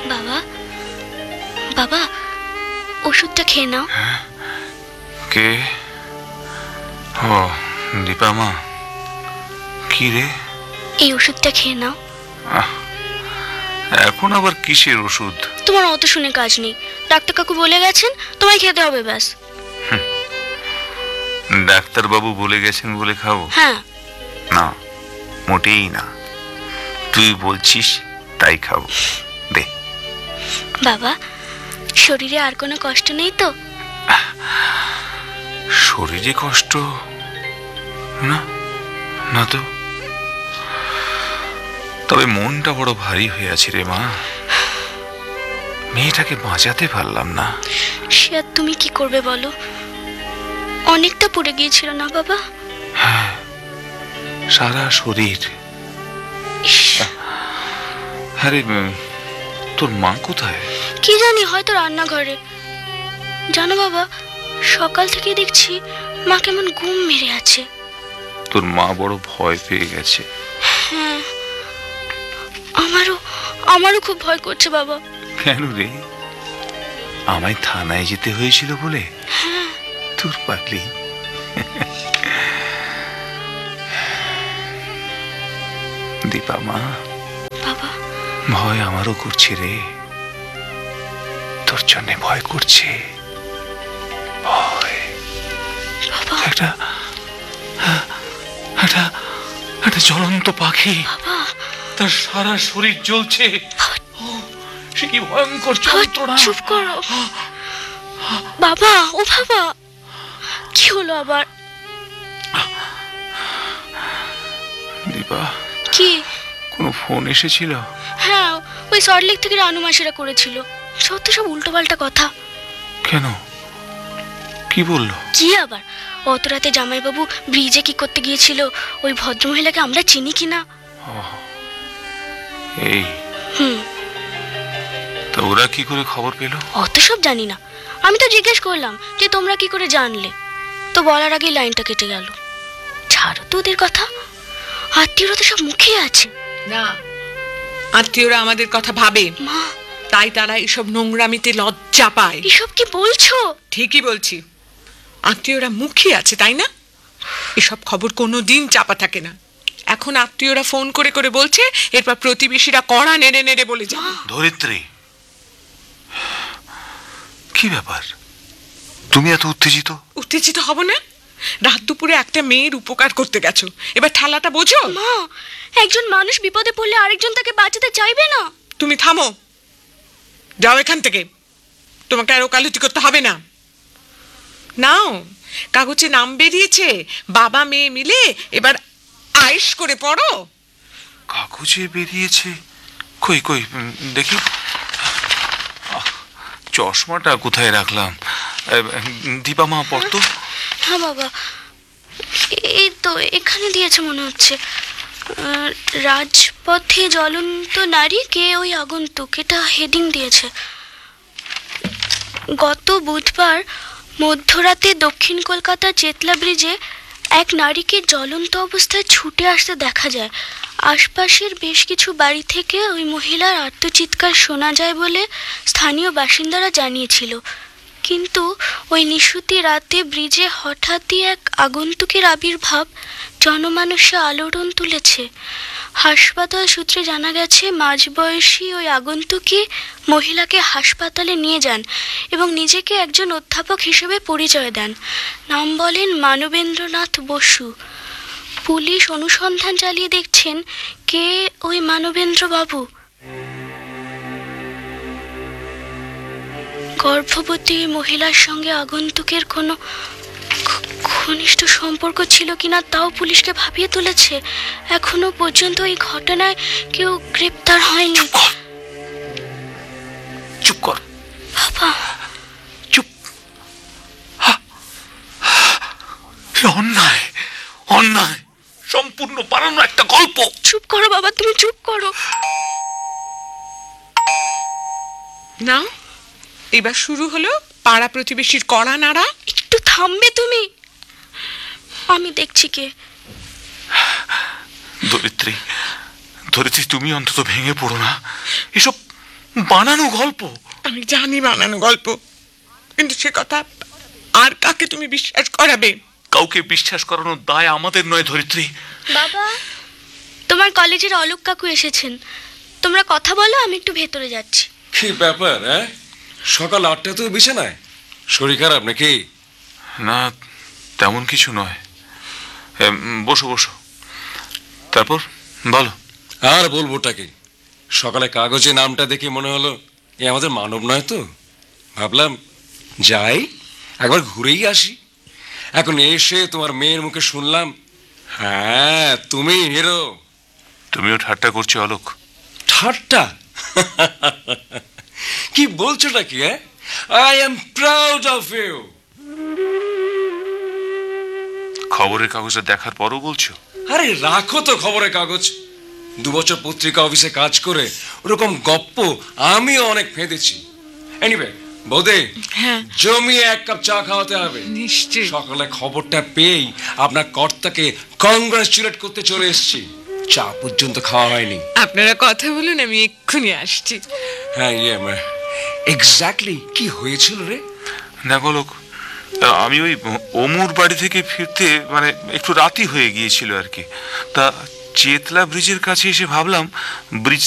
বাবা, বাবা, ওষুধটা খেয়ে নাও। কে? ও দীপা মা, কি রে? এই ওষুধটা খেয়ে নাও। এখন আবার কিসের ওষুধ? তোমার অত শুনে কাজ নেই, ডাক্তার কাকু বলে গেছেন তোমায় খেতে হবে, ব্যাস। ডাক্তার বাবু বলে গেছেন বলে খাবো? হ্যাঁ। না, মোটেই না, তুই বলছিস তাই খাবো, দে। বাবা, শরীরে আর কোনো কষ্ট নেই তো? শরীরে কষ্ট? না, না তো। তবে মনটা বড় ভারী হয়ে আছে রে মা, মেয়েটাকে বাঁচাতে পারলাম না। সে আর তুমি কি করবে বলো, অনেকটা পড়ে গিয়েছিল না বাবা? হ্যাঁ, সারা শরীর। আরে তোর মা কোথায়? কি জানি, হয়তো রান্নাঘরে। জানো বাবা, সকাল থেকে দেখছি মা কেমন ঘুম মেরে আছে। তোর মা বড় ভয় পেয়ে গেছে। হ্যাঁ, আমারও খুব ভয় করছে বাবা। কেন রে? আমায় থানায় যেতে হয়েছিল বলে? হ্যাঁ। তোর পাগলি। দীপা মা, বাবা, ভয় আমারও করছে রে, তোর জন্য ভয় করছে। ভয় বাবা, একটা একটা একটা জ্বলন্ত পাখি, বাবা, তার সারা শরীর জ্বলছে। সে কি ভয়ঙ্কর যন্ত্রণা! চুপ করো বাবা। ও বাবা, কি হলো আবার? দীপা, কি? কোনো ফোন এসেছিল? হ্যাঁ, ওই সল্টলেক থেকে রানু মাসিরা করেছিল। যত সব উল্টো পাল্টা কথা। কেন, কি বললো? কি আবার, অত রাতে জামাইবাবু ব্রিজে কি করতে গিয়েছিল, ওই ভদ্রমহিলাকে আমরা চিনি কিনা। এই, তা ওরা কি করে খবর পেল? অত সব জানি না, আমি তো জিজ্ঞেস করলাম যে তোমরা কি করে জানলে, তো বলার আগেই লাইনটা কেটে গেল। ছাড়ো তো ওদের কথা, আত্মীয়রা তো সব মুখে আছে। না, আত্মীয়রা আমাদের কথা ভাবে, মা, তাই তারা এসব নোংরামিতে লজ্জা পায়। এসব কি বলছো? ঠিকই বলছি, আত্মীয়রা মুখে আছে, তাই না? এসব খবর কোনোদিন চাপা থাকে না। এখন আত্মীয়রা ফোন করে করে বলছে, এরপর প্রতিবেশীরা কড়া নেড়ে নেড়ে বলে যাবে। ধরিত্রী, কি ব্যাপার, তুমি এত উত্তেজিত? উত্তেজিত হব না? রাত দুপুরে একটা মেয়ের উপকার করতে গেছো, এবার ঠালাটা বোঝো। মা, একজন মানুষ বিপদে পড়লে আরেকজন তাকে বাঁচাতে চাইবে না? তুমি থামো, যাও এখান থেকে, তোমাকে আর ওকালতি করতে হবে না। নাও, কাগজে নাম বেরিয়েছে, বাবা মেয়ে মিলে এবার আয়েশ করে পড়ো। কাগজে বেরিয়েছে? কই কই দেখি, চশমাটা কোথায় রাখলাম? দীপা মা, পড়তো। হ্যাঁ বাবা, এই তো এখানে দিয়েছে মনে হচ্ছে। রাজপথে জ্বলন্ত নারী, কে ওই আগন্তুক, এটা হেডিং দিয়েছে। গত বুধবার মধ্যরাতে দক্ষিণ কলকাতার চেতলা ব্রিজে এক নারীকে জ্বলন্ত অবস্থায় ছুটে আসতে দেখা যায়। আশপাশের বেশ কিছু বাড়ি থেকে ওই মহিলার আর্তচিৎকার শোনা যায় বলে স্থানীয় বাসিন্দারা জানিয়েছিল। কিন্তু ওই নিশুতি রাতে ব্রিজে হঠাৎই এক আগন্তুকের আবির্ভাব জনমানসে আলোড়ন তুলেছে। হাসপাতাল সূত্রে জানা গেছে, মাঝবয়সী ওই আগন্তুকই মহিলাকে হাসপাতালে নিয়ে যান এবং নিজেকে একজন অধ্যাপক হিসেবে পরিচয় দেন। নাম বলেন মানবেন্দ্রনাথ বসু। পুলিশ অনুসন্ধান চালিয়ে দেখছেন কে ওই মানবেন্দ্র বাবু। গর্ভবতী মহিলার সঙ্গে আগন্তুকের কোনো ঘনিষ্ঠ সম্পর্ক ছিল কিনা তাও পুলিশকে ভাবিয়ে তুলেছে। এখনো পর্যন্ত এই ঘটনায় কেউ গ্রেপ্তার হয়নি। চুপ কর বাবা, চুপ। অন্যায়, অন্যায়, সম্পূর্ণ বানানো একটা গল্প। চুপ করো বাবা, তুমি চুপ করো। না, এবার শুরু হলো পাড়া প্রতিবেশীর কড়া নাড়া। একটু থামবে তুমি? আমি দেখছি কে। ধরিত্রী, ধরিত্রী, তুমি অন্তত ভেঙে পড়ো না। এসব বানানো গল্প। আমি জানি বানানো গল্প, কিন্তু সে কথা আর কাকে তুমি বিশ্বাস করাবে? কাউকে বিশ্বাস করানোর দায় আমাদের নয় ধরিত্রী। বাবা, তোমার কলেজের অলোক কাকু এসেছেন। তোমরা কথা বলো, আমি একটু ভেতরে যাচ্ছি। কি ব্যাপার? হ্যাঁ, সকাল 8টা তো বিছানায়। শরীর খারাপ নাকি? না, তেমন কিছু নয়। বসো বসো, তারপর বলো। আর বলবোটা কি, সকালে কাগজে নামটা দেখে মনে হলো এ আমাদের মানব নয় তো। ভাবলাম যাই, একবার ঘুরেই আসি। এখন এসে তোমার মেয়ের মুখে শুনলাম, হ্যাঁ তুমি হিরো। তুমিও ঠাট্টা করছো অলোক? ঠাট্টা? কি বলছোটা কি? হ্যাঁ, I am proud of you. খবরের কাগজে দেখার পরও বলছো? আরে রাখো তো খবরের কাগজ। 2 বছর পত্রিকা অফিসে কাজ করে ওরকম গপ্প আমিও অনেক ফেঁদেছি। এনিওয়ে বৌদি, হ্যাঁ। জমিয়ে 1 কাপ চা খাওয়াতে হবে। নিশ্চয়ই। সকালে খবরটা পেয়েই আপনার কর্তাকে কংগ্রাচুলেট করতে চলে এসেছি। চা পর্যন্ত খাওয়া হয়নি। আপনারা কথা বলুন, আমি এক্ষুনি আসছি। হ্যাঁ, এক্স্যাক্টলি কি হয়েছিল রে? দেখো অলোক, আমি ওই অমুর বাড়ি থেকে ফিরতে মানে একটু রাতি হয়ে গিয়েছিল আর কি। তা চেতলা ব্রিজের কাছে এসে ভাবলাম ব্রিজ